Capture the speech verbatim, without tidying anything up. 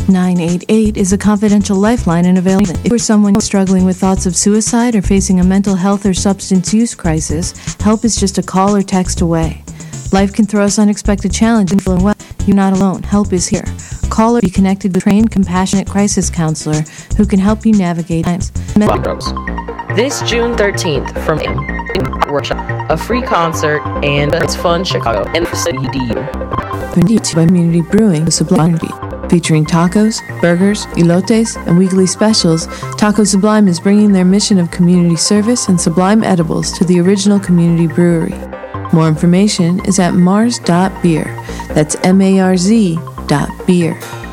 nine eight eight is a confidential lifeline and available. If you're someone struggling with thoughts of suicide or facing a mental health or substance use crisis, help is just a call or text away. Life can throw us unexpected challenges, and feeling well, you're not alone. Help is here. Call or be connected with a trained, compassionate crisis counselor who can help you navigate times. This June thirteenth from Workshop, a free concert, and it's fun Chicago and the city D. Produced by Community Brewing Sublime, featuring tacos, burgers, elotes, and weekly specials. Taco Sublime is bringing their mission of community service and sublime edibles to the original community brewery. More information is at mars dot beer. That's M A R Z dot beer.